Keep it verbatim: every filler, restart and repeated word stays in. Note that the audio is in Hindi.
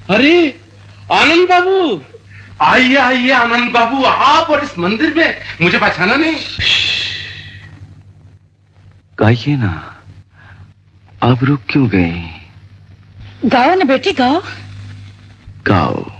अरे आनंद बाबू, आइए आइए आनंद बाबू, आप और इस मंदिर में, मुझे पहचाना नहीं? गाइए ना, आप रुक क्यों गए? गाओ ना बेटी, गाओ गाओ।